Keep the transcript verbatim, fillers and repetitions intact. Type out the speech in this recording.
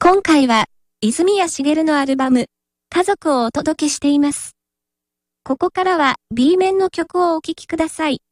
今回は、泉谷しげるのアルバム、家族をお届けしています。ここからは B 面の曲をお聴きください。